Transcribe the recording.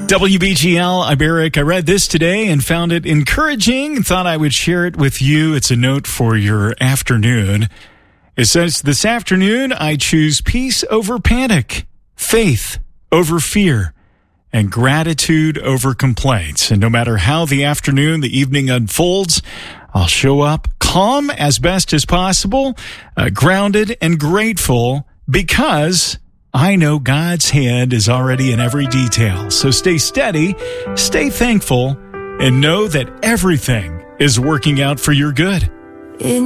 WBGL, I'm Eric. I read this today and found it encouraging and thought I would share it with you. It's a note for your afternoon. It says, this afternoon, I choose peace over panic, faith over fear, and gratitude over complaints. And no matter how the afternoon, the evening unfolds, I'll show up calm as best as possible, grounded and grateful, because I know God's hand is already in every detail. So stay steady, stay thankful, and know that everything is working out for your good.